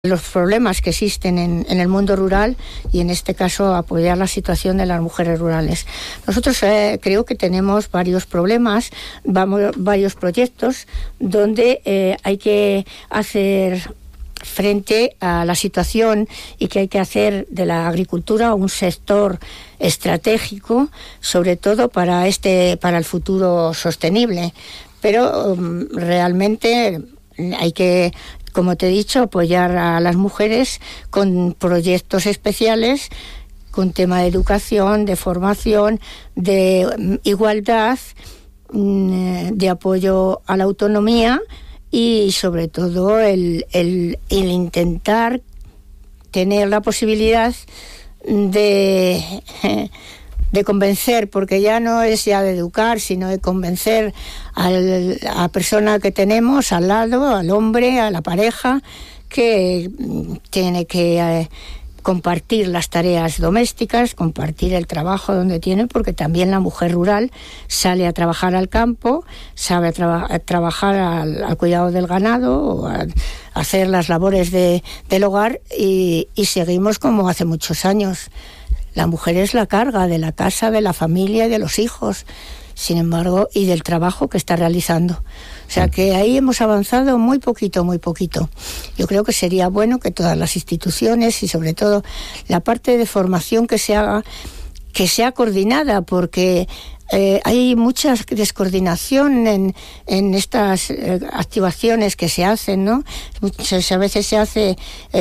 los problemas que existen en el mundo rural y en este caso apoyar la situación de las mujeres rurales. Nosotros creo que tenemos varios problemas, varios proyectos donde hay que hacer frente a la situación y que hay que hacer de la agricultura un sector estratégico, sobre todo para el futuro sostenible. Pero realmente hay que, como te he dicho, apoyar a las mujeres con proyectos especiales, con tema de educación, de formación, de igualdad, de apoyo a la autonomía y sobre todo el intentar tener la posibilidad de convencer, porque ya no es ya de educar, sino de convencer a la persona que tenemos al lado, al hombre, a la pareja, que tiene que compartir las tareas domésticas, compartir el trabajo donde tiene, porque también la mujer rural sale a trabajar al campo, sabe trabajar al cuidado del ganado o a hacer las labores del hogar y seguimos como hace muchos años. La mujer es la carga de la casa, de la familia y de los hijos, sin embargo, y del trabajo que está realizando. O sea que ahí hemos avanzado muy poquito, muy poquito. Yo creo que sería bueno que todas las instituciones y sobre todo la parte de formación que sea coordinada, porque hay mucha descoordinación en estas activaciones que se hacen, ¿no? A veces se hace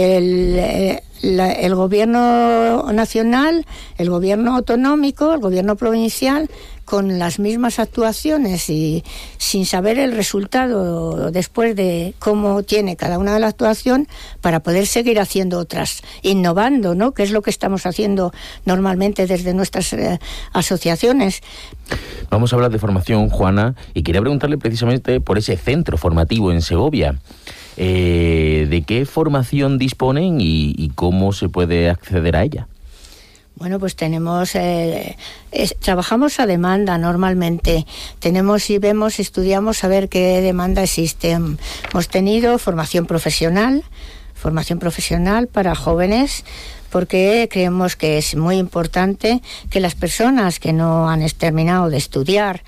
el gobierno nacional, el gobierno autonómico, el gobierno provincial, con las mismas actuaciones y sin saber el resultado después de cómo tiene cada una de las actuaciones para poder seguir haciendo otras, innovando, ¿no? Que es lo que estamos haciendo normalmente desde nuestras asociaciones. Vamos a hablar de formación, Juana, y quería preguntarle precisamente por ese centro formativo en Segovia. ¿De qué formación disponen y cómo se puede acceder a ella? Bueno, pues tenemos, trabajamos a demanda normalmente. Tenemos y vemos, estudiamos a ver qué demanda existe. Hemos tenido formación profesional para jóvenes, porque creemos que es muy importante que las personas que no han terminado de estudiar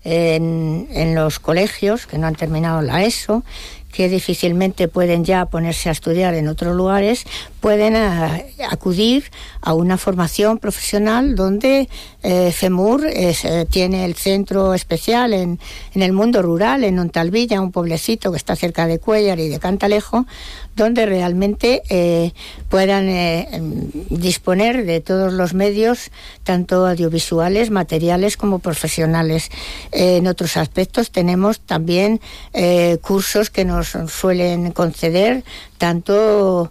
en los colegios, que no han terminado la ESO, que difícilmente pueden ya ponerse a estudiar en otros lugares, pueden acudir a una formación profesional donde FEMUR tiene el centro especial en el mundo rural, en Ontalvilla, un pueblecito que está cerca de Cuéllar y de Cantalejo, donde realmente puedan disponer de todos los medios, tanto audiovisuales, materiales como profesionales. En otros aspectos tenemos también cursos que nos suelen conceder, tanto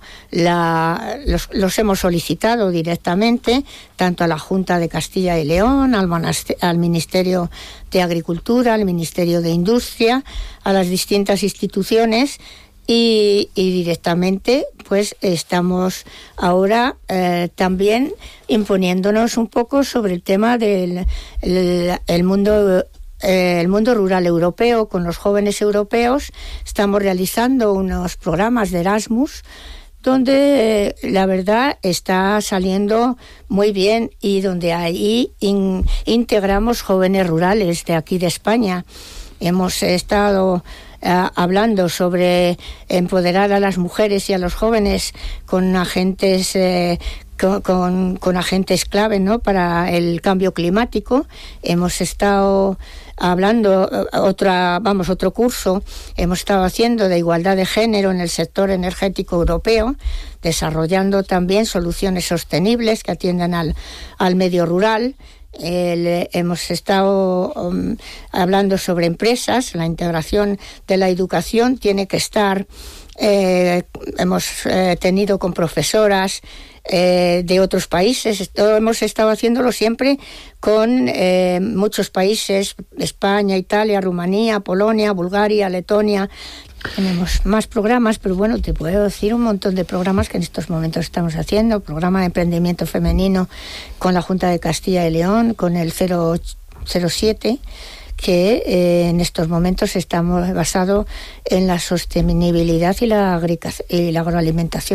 los hemos solicitado directamente, tanto a la Junta de Castilla y León, al Ministerio de Agricultura, al Ministerio de Industria, a las distintas instituciones, y directamente pues estamos ahora también imponiéndonos un poco sobre el tema del el mundo rural europeo. Con los jóvenes europeos estamos realizando unos programas de Erasmus donde la verdad está saliendo muy bien y donde ahí integramos jóvenes rurales de aquí de España. Hemos estado hablando sobre empoderar a las mujeres y a los jóvenes con agentes con agentes clave, ¿no?, para el cambio climático. Hemos estado hablando otro curso hemos estado haciendo de igualdad de género en el sector energético europeo, desarrollando también soluciones sostenibles que atiendan al medio rural. Hemos estado hablando sobre empresas. La integración de la educación tiene que estar, hemos tenido con profesoras de otros países. Esto hemos estado haciéndolo siempre con muchos países: España, Italia, Rumanía, Polonia, Bulgaria, Letonia. Tenemos más programas, pero bueno, te puedo decir un montón de programas que en estos momentos estamos haciendo. Programa de emprendimiento femenino con la Junta de Castilla y León, con el 007, que en estos momentos estamos basados en la sostenibilidad y la agroalimentación.